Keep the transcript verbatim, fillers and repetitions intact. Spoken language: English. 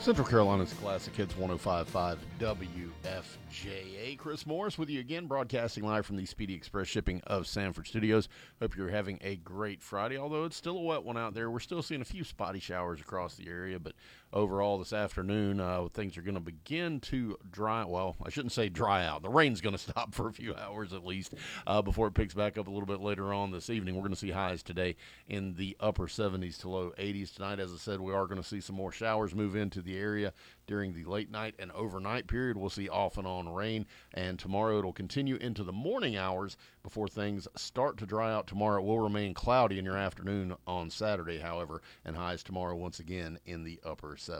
Central Carolina's Classic Hits one oh five point five W F J A. Chris Morris with you again, broadcasting live from the Speedy Express Shipping of Sanford Studios. Hope you're having a great Friday, although it's still a wet one out there. We're still seeing a few spotty showers across the area, but overall this afternoon, uh, things are going to begin to dry. Well, I shouldn't say dry out. The rain's going to stop for a few hours at least uh, before it picks back up a little bit later on this evening. We're going to see highs today in the upper seventies to low eighties. Tonight, as I said, we are going to see some more showers move into the area during the late night and overnight period. We'll see off and on rain, and tomorrow it'll continue into the morning hours before things start to dry out tomorrow. It will remain cloudy in your afternoon on Saturday, however, and highs tomorrow once again in the upper seventies.